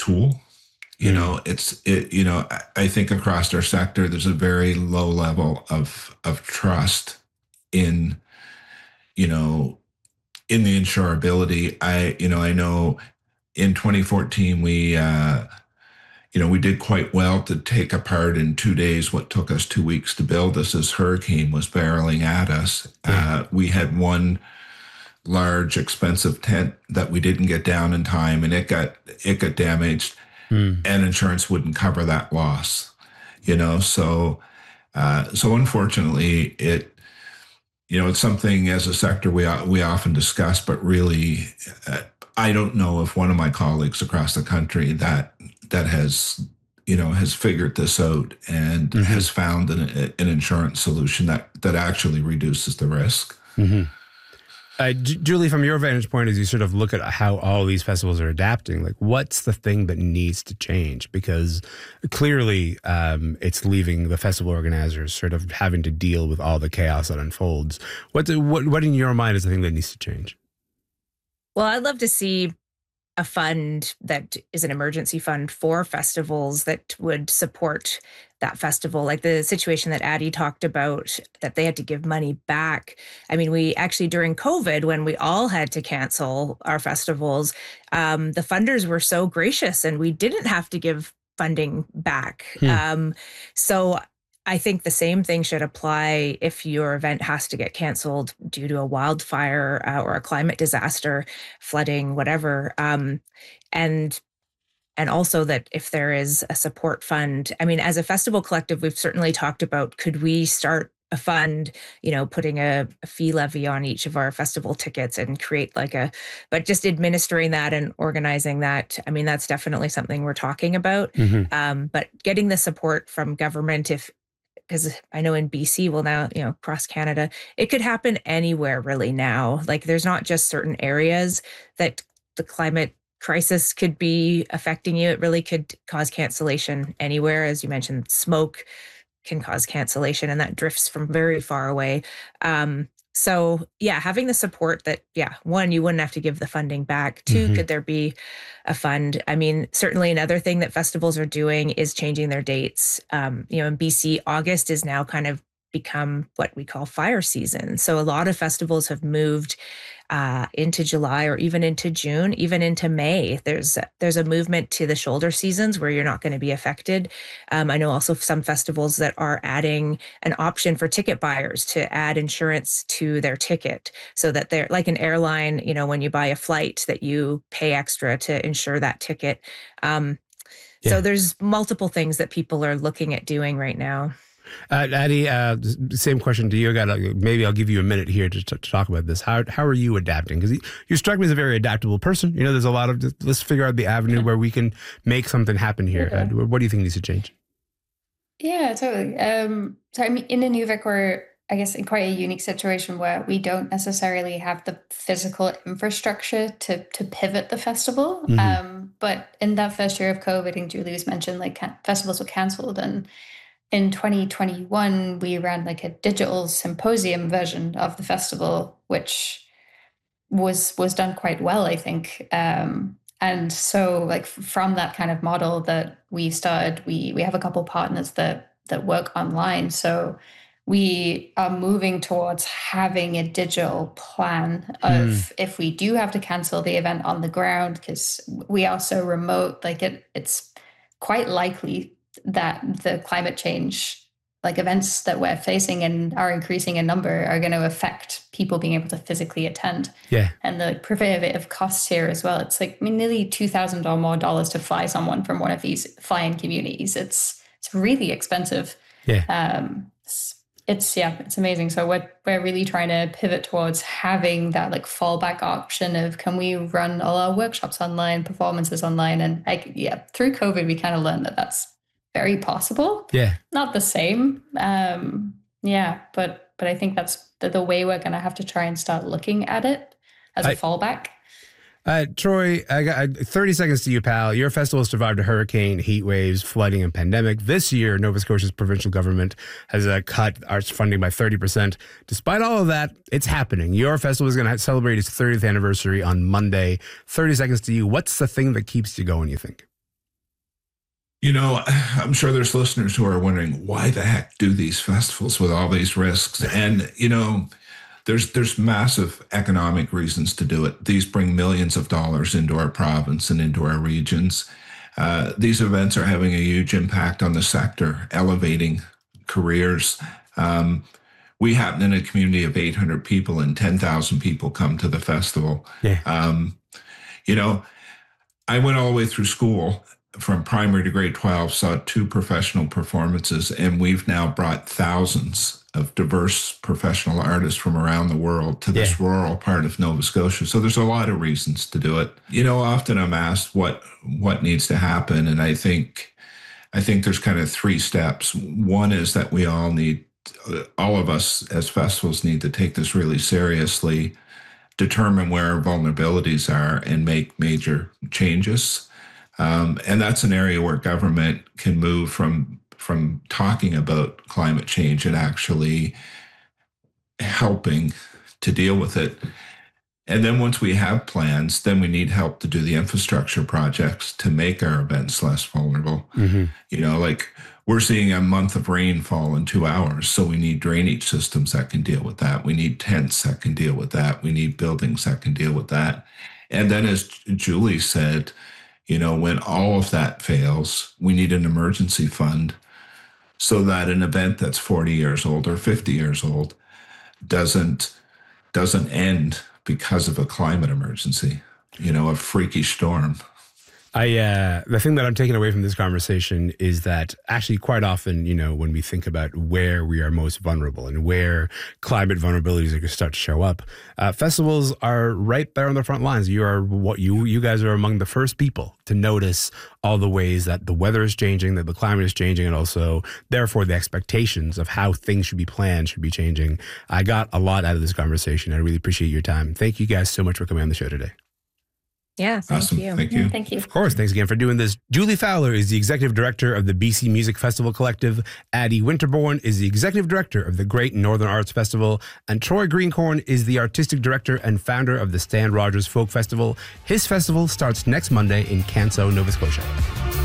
tool. I think across our sector, there's a very low level of trust in, you know, in the insurability. I know in 2014, we did quite well to take apart in 2 days what took us 2 weeks to build. This hurricane was barreling at us. We had one large, expensive tent that we didn't get down in time, and it got damaged, and insurance wouldn't cover that loss. So unfortunately, it's something as a sector we often discuss, but really, I don't know if one of my colleagues across the country that has figured this out and has found an insurance solution that actually reduces the risk. Julie, from your vantage point, as you sort of look at how all these festivals are adapting, like what's the thing that needs to change? Because clearly it's leaving the festival organizers sort of having to deal with all the chaos that unfolds. What in your mind is the thing that needs to change? Well, I'd love to see a fund that is an emergency fund for festivals that would support that festival, like the situation that Addie talked about, that they had to give money back. I mean, we actually, during COVID, when we all had to cancel our festivals, the funders were so gracious and we didn't have to give funding back. So I think the same thing should apply if your event has to get canceled due to a wildfire or a climate disaster, flooding, whatever. And also that if there is a support fund, I mean, as a festival collective, we've certainly talked about, could we start a fund, putting a fee levy on each of our festival tickets and create but just administering that and organizing that. I mean, that's definitely something we're talking about. But getting the support from government, because I know in BC, well now, across Canada, it could happen anywhere really now. Like there's not just certain areas that the climate crisis could be affecting you. It really could cause cancellation anywhere. As you mentioned, smoke can cause cancellation and that drifts from very far away. So yeah, having the support that, one, you wouldn't have to give the funding back. Two, could there be a fund? I mean, certainly another thing that festivals are doing is changing their dates. In BC, August is now kind of become what we call fire season. So a lot of festivals have moved into July or even into June, even into May. There's a movement to the shoulder seasons where you're not going to be affected. I know also some festivals that are adding an option for ticket buyers to add insurance to their ticket so that they're like an airline, when you buy a flight that you pay extra to insure that ticket. So there's multiple things that people are looking at doing right now. Addie, same question to you. Maybe I'll give you a minute here to talk about this. How are you adapting? Because you struck me as a very adaptable person. There's a lot of, let's figure out the avenue where we can make something happen here. What do you think needs to change? Yeah, totally. So I mean, in Inuvik, we're, I guess, in quite a unique situation where we don't necessarily have the physical infrastructure to pivot the festival. But in that first year of COVID, I think Julie was mentioned, festivals were cancelled, and in 2021, we ran a digital symposium version of the festival, which was done quite well, I think. And so from that kind of model that we started, we have a couple partners that work online. So we are moving towards having a digital plan of if we do have to cancel the event on the ground, because we are so remote, it's quite likely that the climate change events that we're facing and are increasing in number are going to affect people being able to physically attend. Yeah. And the prohibitive costs here as well. It's nearly $2,000 or more to fly someone from one of these fly-in communities. It's really expensive. Yeah. It's amazing. So we're really trying to pivot towards having that fallback option of, can we run all our workshops online, performances online? And through COVID, we kind of learned that that's very possible. Yeah. Not the same. But I think that's the way we're going to have to try and start looking at it as a fallback. Troy, I got 30 seconds to you, pal. Your festival survived a hurricane, heat waves, flooding, and pandemic. This year, Nova Scotia's provincial government has cut arts funding by 30%. Despite all of that, it's happening. Your festival is going to celebrate its 30th anniversary on Monday. 30 seconds to you. What's the thing that keeps you going, you think? You know, I'm sure there's listeners who are wondering, why the heck do these festivals with all these risks? And, you know, there's massive economic reasons to do it. These bring millions of dollars into our province and into our regions. These events are having a huge impact on the sector, elevating careers. We happen in a community of 800 people, and 10,000 people come to the festival. Yeah. You know, I went all the way through school from primary to grade 12, saw 2 professional performances, and we've now brought thousands of diverse professional artists from around the world to this rural part of Nova Scotia. So there's a lot of reasons to do it. You know, often I'm asked what needs to happen, and I think there's kind of 3 steps. One is that we all of us as festivals need to take this really seriously, determine where our vulnerabilities are, and make major changes. And that's an area where government can move from talking about climate change and actually helping to deal with it. And then once we have plans, then we need help to do the infrastructure projects to make our events less vulnerable. Mm-hmm. You know, like we're seeing a month of rainfall in 2 hours. So we need drainage systems that can deal with that. We need tents that can deal with that. We need buildings that can deal with that. And then as Julie said, you know, when all of that fails, we need an emergency fund so that an event that's 40 years old or 50 years old doesn't end because of a climate emergency, you know, a freakish storm. The thing that I'm taking away from this conversation is that actually quite often, you know, when we think about where we are most vulnerable and where climate vulnerabilities are going to start to show up, festivals are right there on the front lines. You guys are among the first people to notice all the ways that the weather is changing, that the climate is changing, and also therefore the expectations of how things should be planned should be changing. I got a lot out of this conversation. I really appreciate your time. Thank you guys so much for coming on the show today. Yeah, Awesome. Thank you. Thank you. Of course. Thanks again for doing this. Julie Fowler is the executive director of the BC Music Festival Collective. Addie Winterborn is the executive director of the Great Northern Arts Festival. And Troy Greencorn is the artistic director and founder of the Stan Rogers Folk Festival. His festival starts next Monday in Canso, Nova Scotia.